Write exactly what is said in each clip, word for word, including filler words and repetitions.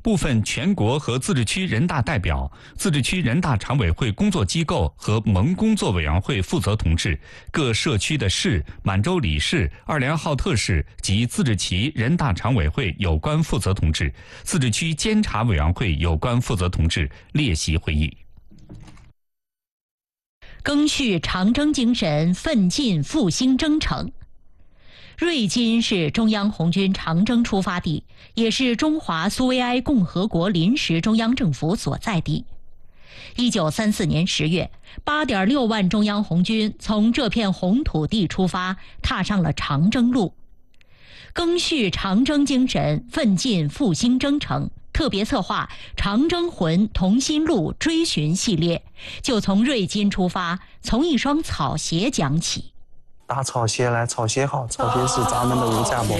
部分全国和自治区人大代表、自治区人大常委会工作机构和盟工作委员会负责同志、各社区的市、满洲里市、二连浩特市及自治旗人大常委会有关负责同志、自治区监察委员会有关负责同志列席会议。 赓续长征精神，奋进复兴征程。瑞金是中央红军长征出发地，也是中华苏维埃共和国临时中央政府所在地。一九三四年十月，八点六万中央红军从这片红土地出发，踏上了长征路。赓续长征精神，奋进复兴征程特别策划长征魂同心路追寻系列，就从瑞金出发，从一双草鞋讲起。 打草鞋来，草鞋好，草鞋是咱们的无价宝。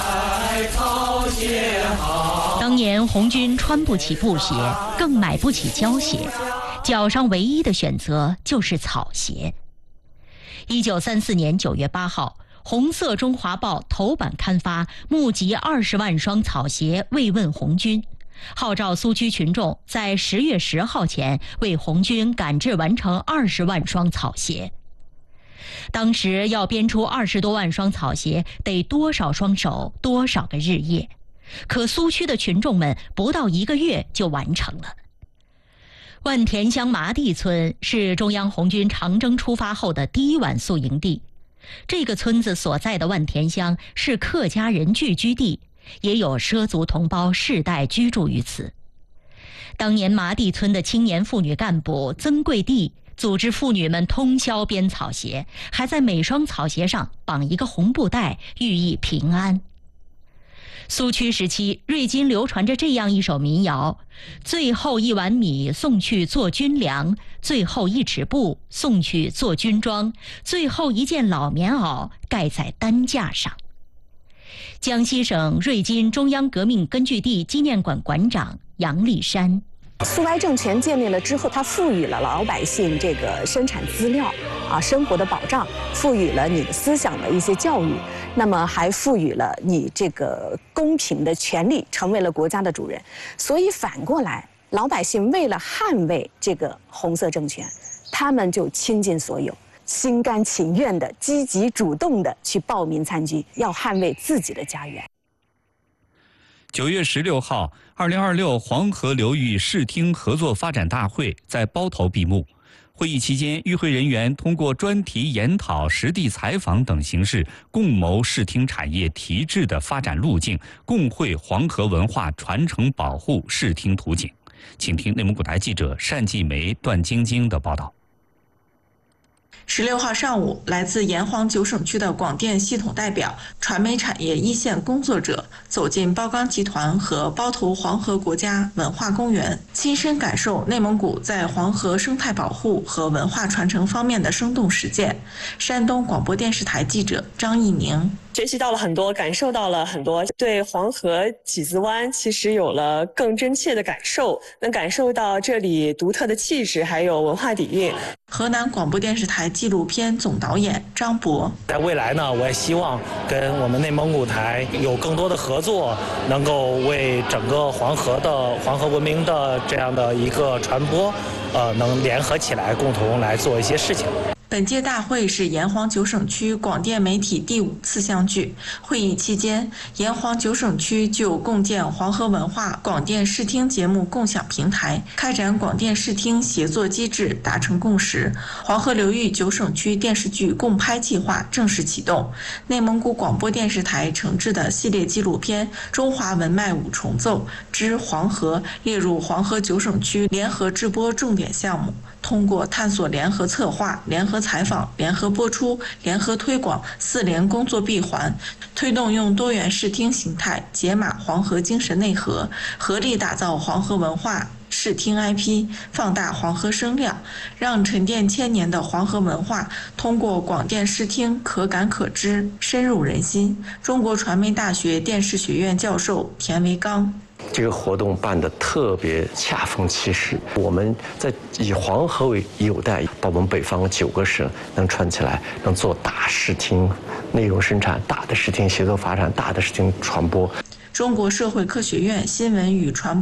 当年红军穿不起布鞋，更买不起胶鞋，脚上唯一的选择就是草鞋。一九三四年九月八号，红色中华报头版刊发，募集二十万双草鞋慰问红军，号召苏区群众在十月十号前为红军赶制完成二十万双草鞋。当时要编出二十多万双草鞋，得多少双手，多少个日夜？可苏区的群众们不到一个月就完成了。万田乡麻地村是中央红军长征出发后的第一晚宿营地。这个村子所在的万田乡是客家人聚居地，也有畲族同胞世代居住于此。当年麻地村的青年妇女干部曾桂娣组织妇女们通宵编草鞋，还在每双草鞋上绑一个红布带，寓意平安。苏区时期，瑞金流传着这样一首民谣：最后一碗米送去做军粮，最后一尺布送去做军装，最后一件老棉袄盖在担架上。江西省瑞金中央革命根据地纪念馆馆长杨立山。 苏维埃政权建立了之后，它赋予了老百姓这个生产资料啊、生活的保障，赋予了你的思想的一些教育，那么还赋予了你这个公平的权利，成为了国家的主人。所以反过来，老百姓为了捍卫这个红色政权，他们就倾尽所有，心甘情愿的、积极主动的去报名参军，要捍卫自己的家园。 九月十六号，二零二六黄河流域视听合作发展大会在包头闭幕。会议期间，与会人员通过专题研讨、实地采访等形式，共谋视听产业提质的发展路径，共绘黄河文化传承保护视听图景。请听内蒙古台记者单继梅、段晶晶的报道。 十六号上午，来自沿黄九省区的广电系统代表、传媒产业一线工作者走进包钢集团和包头黄河国家文化公园，亲身感受内蒙古在黄河生态保护和文化传承方面的生动实践。山东广播电视台记者张一鸣。 学习到了很多，感受到了很多，对黄河几子湾其实有了更真切的感受，能感受到这里独特的气质，还有文化底蕴。 河南广播电视台纪录片总导演张博， 在未来呢，我也希望跟我们内蒙古台有更多的合作，能够为整个黄河的黄河文明的这样的一个传播，呃，能联合起来，共同来做一些事情。 本届大会是沿黄九省区广电媒体第五次相聚。会议期间，沿黄九省区就共建黄河文化广电视听节目共享平台、开展广电视听协作机制达成共识。黄河流域九省区电视剧共拍计划正式启动。内蒙古广播电视台承制的系列纪录片《中华文脉五重奏之黄河》列入黄河九省区联合制播重点项目。通过探索联合策划、联合采访、联合播出、联合推广四联工作闭环，推动用多元视听形态解码黄河精神内核，合力打造黄河文化视听 I P， 放大黄河声量，让沉淀千年的黄河文化通过广电视听可感可知，深入人心。中国传媒大学电视学院教授田维刚。 这个活动办得特别恰逢其时，我们在以黄河为纽带，把我们北方九个省能串起来，能做大视听内容生产、大的视听协作发展、大的视听传播。 中国社会科学院新闻与传播